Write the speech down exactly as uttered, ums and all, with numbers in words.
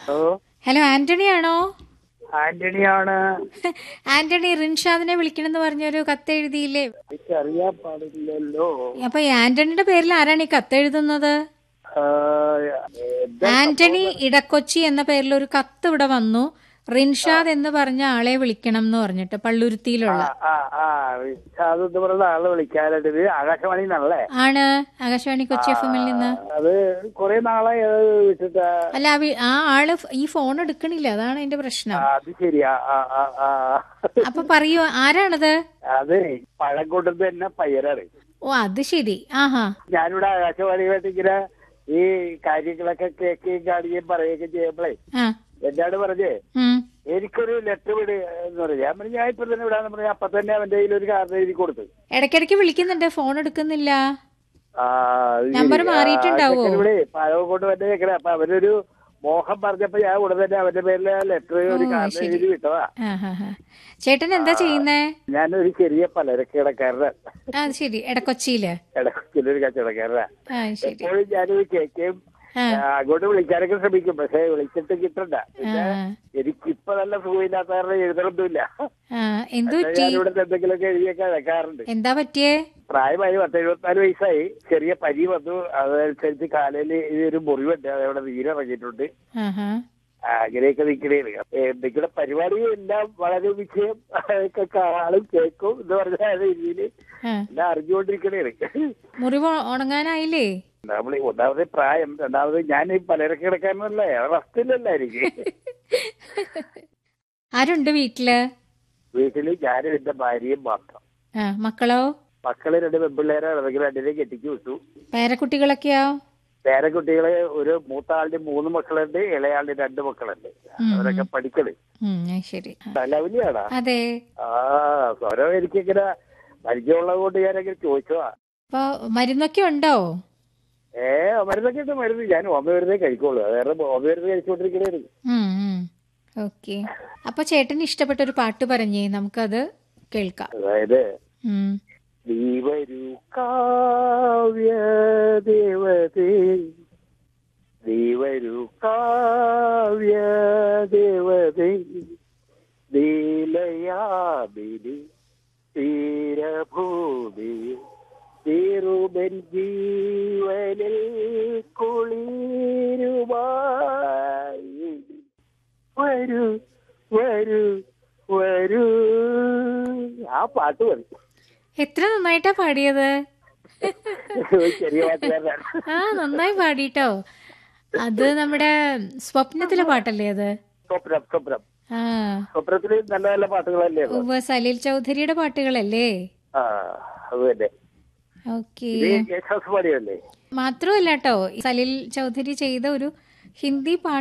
Hello, Antony ആണോ? ആന്റണിയാണ്. ആന്റണി, റിൻഷാദിനെ വിളിക്കണമെന്ന് പറഞ്ഞൊരു കത്ത് എഴുതിയില്ലേ? എനിക്കറിയാൻ പാടില്ലല്ലോ. അപ്പൊ ഈ ആന്റണിയുടെ പേരിൽ ആരാണ് ഈ കത്ത് എഴുതുന്നത്? ആ, എന്താ ആന്റണി സംഭവം? ഇടക്കൊച്ചി എന്ന പേരിൽ ഒരു കത്ത് ഇവിടെ വന്നു. റിൻഷാദ് എന്ന് പറഞ്ഞ ആളെ വിളിക്കണം എന്ന് പറഞ്ഞിട്ട്, ആ പള്ളുരുത്തിയിലുള്ള ആ ആ അതെന്ന് പറയുന്ന ആളെ വിളിക്കാനായിട്ട് ഇത് ആകാശവാണി നല്ലേ? ആണ്. ആകാശവാണി കൊച്ചി എഫ് എമ്മിൽ നിന്ന്. അത് കൊറേ നാളായി അത് വിട്ടിട്ട്. അല്ല, ആ വി- ആ ആള് ഈ ഫോൺ എടുക്കണില്ല, അതാണ് അതിന്റെ പ്രശ്നം. അത് ശരിയാ. ആ ആ ആ അപ്പൊ പറയൂ, ആരാണത്? അത് പഴം കൊണ്ടത് തന്നെ പയ്യനാണ്. ഓ, അത് ശരി. ആഹാ. ഞാനിവിടെ ആകാശവാണിയായിട്ട് ഇങ്ങനെ ഈ കാര്യങ്ങളൊക്കെ കേൾക്കുകയും കാണുകയും പറയുകയും ചെയ്യുമ്പോഴേ ആ. എന്നോട് പറഞ്ഞേ ഉം. എനിക്കൊരു ലെറ്റർ വിട് എന്ന് പറഞ്ഞു. ഞാൻ പറഞ്ഞു ഞാൻ ഇപ്പൊ തന്നെ വിടാന്ന് പറഞ്ഞു. അപ്പൊ തന്നെ അവന്റെ കയ്യിൽ ഒരു കാർഡ് എഴുതി കൊടുത്തു. ഇടയ്ക്കിടയ്ക്ക് വിളിക്കുന്നുണ്ട്, ഫോൺ എടുക്കുന്നില്ല. ആ, അത് നമ്പർ ശരി. ആ, മാറിയിട്ടുണ്ടാവോ? ചെക്കൻ ഇവിടെ പഴം കൊണ്ട് വന്നെ കേൾക്കണേ. അപ്പൊ അവനൊരു മോഹം പറഞ്ഞപ്പോ ഞാൻ ഉടനെ തന്നെ അവന്റെ പേരിൽ ലെറ്റർ ഒരു ഓ, കാർഡ് ശരി. എഴുതി വിട്ടതാ. ആ ഹാ ഹാ. ചേട്ടൻ എന്താ ചെയ്യുന്നേ? ഞാനൊരു ചെറിയ പലചരക്കടക്കാരനാ. ആ, അത് ശരി. ഇടക്കൊച്ചിയില്. ഇടക്കൊച്ചിലൊരു കച്ചവടക്കാരനാ. ആ, ശരി. എപ്പോഴും ഞാനിത് കേൾക്കുകയും ആ. ആ, അങ്ങോട്ട് വിളിക്കാനൊക്കെ ശ്രമിക്കും. പക്ഷെ വിളിച്ചിട്ട് കിട്ടണ്ട. ആ. പിന്നെ എനിക്കിപ്പൊ നല്ല സുഖമില്ലാത്ത കാരണം എഴുതണമൊന്നുമില്ല. ആ, എന്തു പക്ഷെ പറ്റി? ഞാനിവിടെ എന്തെങ്കിലുമൊക്കെ എഴുതിയൊക്കെ അഴക്കാറുണ്ട്. എന്താ പറ്റിയേ? പ്രായമായി പത്ത് എഴുപത്തിനാല് വയസ്സായി. ചെറിയ പനി വന്നു. അതനുസരിച്ച് കാലയിൽ ഒരു മുറിവുണ്ട്. അതവിടെ നീരിറങ്ങിയിട്ടുണ്ട്. ആഹാ. ആ, അങ്ങനെയൊക്കെ നിൽക്കണേ. എന്തെങ്കിലും പരിപാടിയെല്ലാം വളരെ വിഷയം ഒക്കെ കാണും കേൾക്കും എന്ന് പറഞ്ഞ രീതിയിൽ ആ. എല്ലാം അറിഞ്ഞുകൊണ്ടിരിക്കണേ. മുറിവ് ഉണങ്ങാനായില്ലേ? നമ്മൾ ഒന്നാമത് പ്രായം, രണ്ടാമത് ഞാൻ ഈ പലചരക്ക് കിടക്കാനല്ലേ, റസ്റ്റിലല്ല എനിക്ക്. ആരുണ്ട് വീട്ടില്? വീട്ടില് ഞാനും എന്റെ ഭാര്യയും മാത്രം. ആ, മക്കളോ? മക്കള് രണ്ട് പെൺപിള്ളേരെ ഇറങ്ങി രണ്ടിനെ കെട്ടിച്ചു വിട്ടു. പേരക്കുട്ടികളൊക്കെയോ? പേരക്കുട്ടികള് ഒരു മൂത്ത ആളിന് മൂന്ന് മക്കളുണ്ട്, ഇളയാളിന് രണ്ട് മക്കളുണ്ട്. അവരൊക്കെ പഠിക്കണ്. ഉം, അത് ശരി. ലവലിയാടാ. അതെ. ആ, സ്വരം എനിക്കിങ്ങനെ പരിചയമുള്ളത് കൊണ്ട് ഞാനങ്ങനെ ചോദിച്ചതാ. അപ്പൊ മരുന്നൊക്കെ ഉണ്ടോ? ഏ മരുന്നൊക്കെ ഉണ്ട്. മരുന്ന് ഞാൻ ഓമ മരുന്നേ കഴിക്കുള്ളൂ. വേറെ ഓമ മരുന്ന് കഴിച്ചുകൊണ്ടിരിക്കണായിരുന്നു. ഓക്കെ. അപ്പൊ ചേട്ടന് ഇഷ്ടപ്പെട്ട ഒരു പാട്ട് പറഞ്ഞേ, നമുക്കത് കേൾക്കാം. അതായത് ഉം. നീ വരൂ കാവ്യ ദേവതേ, നീ വരൂ കാവ്യ ദേവതേ, നീലയാമിനി തീരഭൂമി തീരുമെൻ ജീവനിൽ കുളിരുമായി വരൂ വരൂ വരൂ. ആ പാട്ട് മതി. എത്ര നന്നായിട്ടാ പാടിയത്. ചെറിയ പാട്ടുകാരനാണ്. ആ, നന്നായി പാടിട്ടോ. അത് നമ്മുടെ സ്വപ്നത്തിലെ പാട്ടല്ലേ അത്? സ്വപ്നം സ്വപ്നം ആ. സ്വപ്നത്തില് നല്ല നല്ല പാട്ടുകളല്ലേ ഉള്ളൂ. ഉവ്വ്, സലീൽ ചൗധരിയുടെ പാട്ടുകളല്ലേ? ആ, അത് തന്നെ. ഓക്കെ. ഇത് യേശുദാസ് പാടിയല്ലേ? മാത്രമല്ല കേട്ടോ, സലീൽ ചൗധരി ചെയ്ത ഒരു ഹിന്ദി പാട്ട്